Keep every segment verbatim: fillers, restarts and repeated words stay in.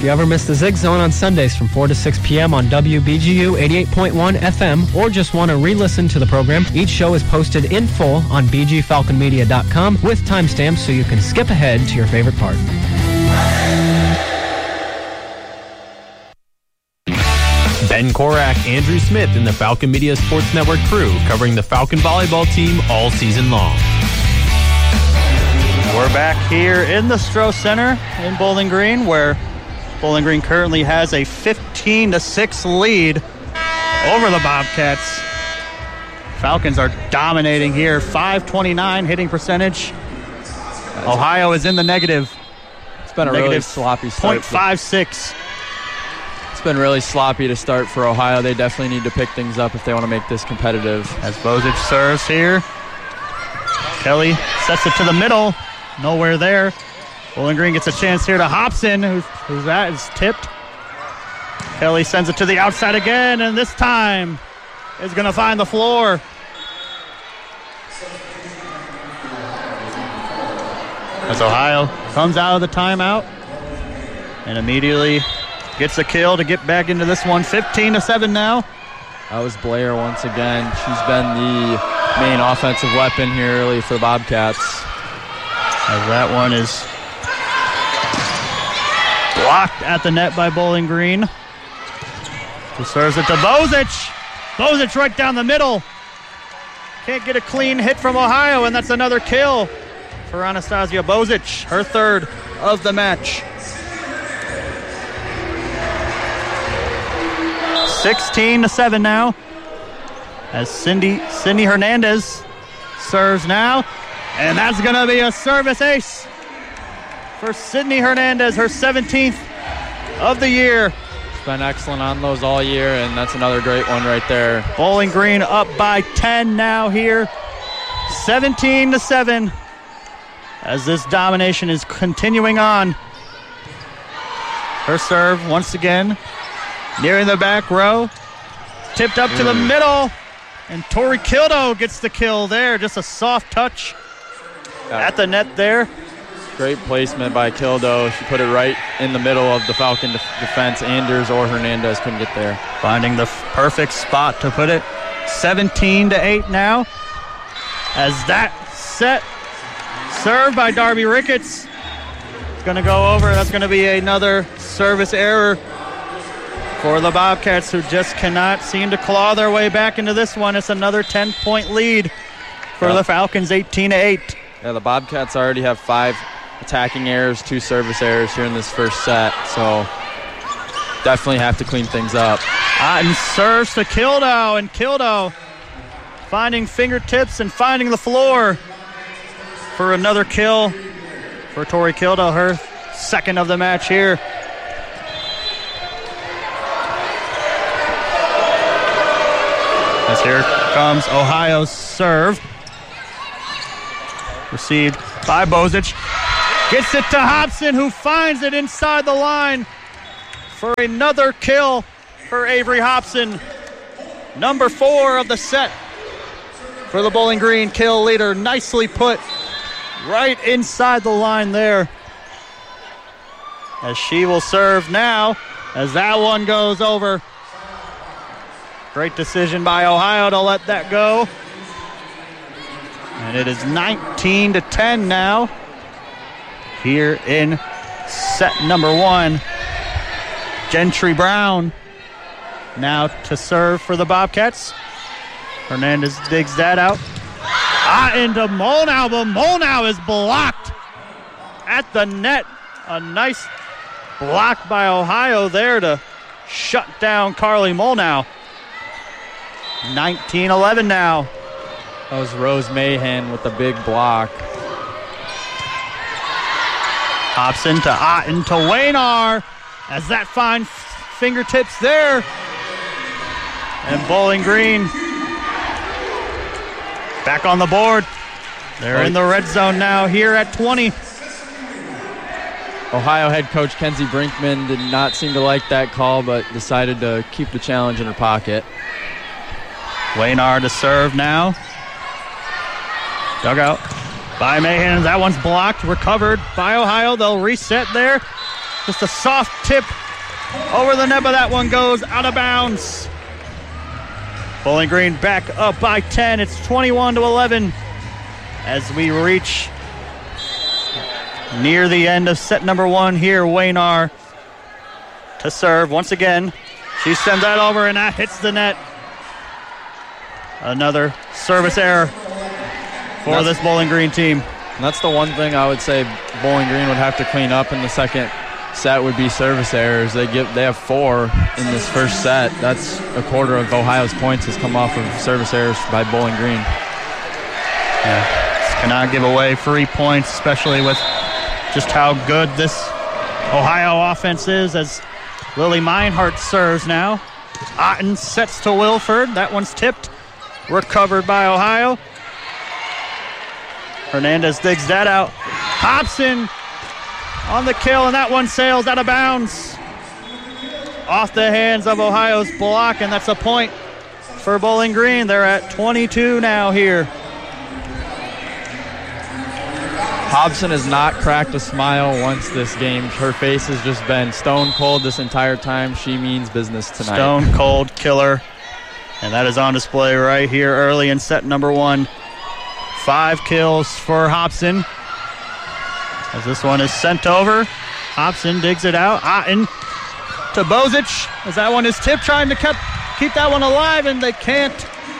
If you ever miss the Zig Zone on Sundays from four to six p.m. on W B G U eighty-eight point one F M, or just want to re-listen to the program, each show is posted in full on b g falcon media dot com with timestamps so you can skip ahead to your favorite part. Ben Korak, Andrew Smith, and the Falcon Media Sports Network crew covering the Falcon volleyball team all season long. We're back here in the Stroh Center in Bowling Green, where Bowling Green currently has a fifteen to six lead over the Bobcats. Falcons are dominating here. five twenty-nine hitting percentage. Ohio is in the negative. It's been a negative really sloppy start. point five six. It's been really sloppy to start for Ohio. They definitely need to pick things up if they want to make this competitive. As Bozic serves here. Kelly sets it to the middle. Nowhere there. Bowling Green gets a chance here to Hobson, who's, who's that is tipped. Kelly sends it to the outside again, and this time is going to find the floor. As Ohio comes out of the timeout and immediately gets a kill to get back into this one. fifteen to seven now. That was Blair once again. She's been the main offensive weapon here early for the Bobcats. As that one is blocked at the net by Bowling Green. Who serves it to Bozic. Bozic right down the middle. Can't get a clean hit from Ohio, and that's another kill for Anastasia Bozic, her third of the match. sixteen to seven now. As Cindy Cindy Hernandez serves now. And that's going to be a service ace for Sydney Hernandez, her seventeenth of the year. She's been excellent on those all year, and that's another great one right there. Bowling Green up by ten now here. seventeen to seven. As this domination is continuing on. Her serve once again. Nearing the back row. Tipped up to the middle. And Tori Kildo gets the kill there. Just a soft touch at the net there. Great placement by Kildo. She put it right in the middle of the Falcon def- defense. Anders or Hernandez couldn't get there. Finding the f- perfect spot to put it. seventeen to eight now. As that set served by Darby Ricketts. It's going to go over. That's going to be another service error for the Bobcats, who just cannot seem to claw their way back into this one. It's another ten-point lead for yeah. the Falcons, eighteen to eight. Yeah, the Bobcats already have five attacking errors, two service errors here in this first set, so definitely have to clean things up. Otten serves to Kildo, and Kildo finding fingertips and finding the floor for another kill for Tori Kildo, her second of the match here. As here comes Ohio's serve. Received by Bozic. Gets it to Hobson, who finds it inside the line for another kill for Avery Hobson. Number four of the set for the Bowling Green kill leader. Nicely put right inside the line there. As she will serve now, as that one goes over. Great decision by Ohio to let that go. And it is nineteen to ten now here in set number one. Gentry Brown now to serve for the Bobcats. Hernandez digs that out. Ah, into Molnau, but Molnau is blocked at the net. A nice block by Ohio there to shut down Carly Molnau. nineteen eleven now. That was Rose Mahan with the big block. Hobson to Otten to Waynar as that fine f- fingertips there. And Bowling Green back on the board. They're right in the red zone now here at twenty. Ohio head coach Kenzie Brinkman did not seem to like that call, but decided to keep the challenge in her pocket. Waynar to serve now. Dugout by Mahan. That one's blocked. Recovered by Ohio. They'll reset there. Just a soft tip over the net, but that one goes out of bounds. Bowling Green back up by ten. It's twenty-one to eleven as we reach near the end of set number one here. Waynar to serve once again. She sends that over, and that hits the net. Another service error for this Bowling Green team. And that's the one thing I would say Bowling Green would have to clean up in the second set would be service errors. They give they have four in this first set. That's a quarter of Ohio's points has come off of service errors by Bowling Green. Yeah, just cannot give away free points, especially with just how good this Ohio offense is, as Lily Meinhardt serves now. Otten sets to Wilford. That one's tipped. Recovered by Ohio. Hernandez digs that out. Hobson on the kill, and that one sails out of bounds. Off the hands of Ohio's block, and that's a point for Bowling Green. They're at twenty-two now here. Hobson has not cracked a smile once this game. Her face has just been stone cold this entire time. She means business tonight. Stone cold killer. And that is on display right here early in set number one. Five kills for Hobson. As this one is sent over, Hobson digs it out. Otten to Bozic, as that one is tipped, trying to keep, keep that one alive, and they can't.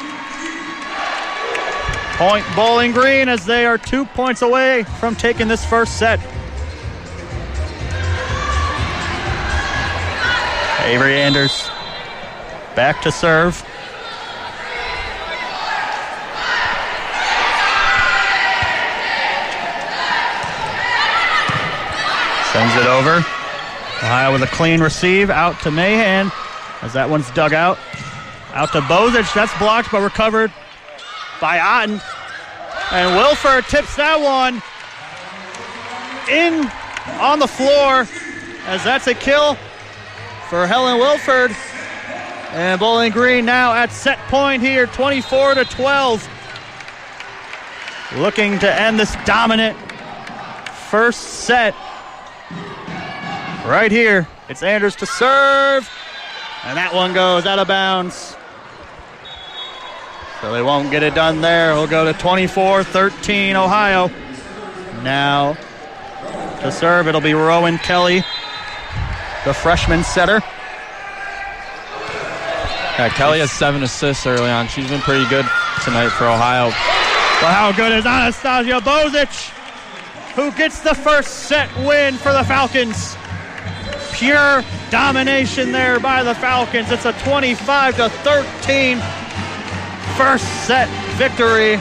Point Bowling Green as they are two points away from taking this first set. Avery Anders back to serve. Sends it over. Ohio with a clean receive out to Mahan as that one's dug out. Out to Bozic. That's blocked but recovered by Otten. And Wilford tips that one in on the floor as that's a kill for Helen Wilford. And Bowling Green now at set point here, twenty-four to twelve. Looking to end this dominant first set. Right here, it's Anders to serve, and that one goes out of bounds. So they won't get it done there. We'll go to twenty-four thirteen Ohio. Now to serve, it'll be Rowan Kelly, the freshman setter. Yeah, Kelly has seven assists early on. She's been pretty good tonight for Ohio. Well, how good is Anastasia Bozic, who gets the first set win for the Falcons? Pure domination there by the Falcons. It's a twenty-five to thirteen first set victory.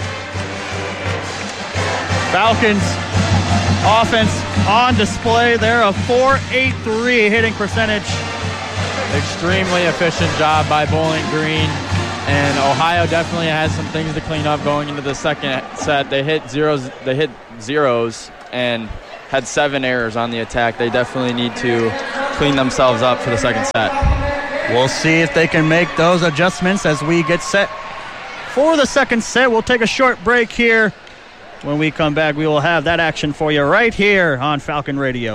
Falcons offense on display there, a four eighty-three hitting percentage. Extremely efficient job by Bowling Green, and Ohio definitely has some things to clean up going into the second set. They hit zeros, they hit zeros and had seven errors on the attack. They definitely need to clean themselves up for the second set. We'll see if they can make those adjustments as we get set for the second set. We'll take a short break here. When we come back, we will have that action for you right here on Falcon Radio.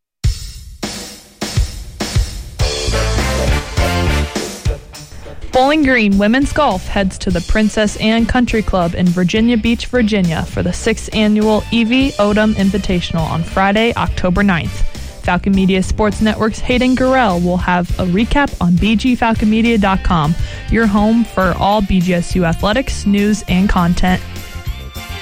Bowling Green Women's Golf heads to the Princess Anne Country Club in Virginia Beach, Virginia for the sixth annual Evie Odom Invitational on Friday, October ninth. Falcon Media Sports Network's Hayden Gurrell will have a recap on b g falcon media dot com, your home for all B G S U athletics, news, and content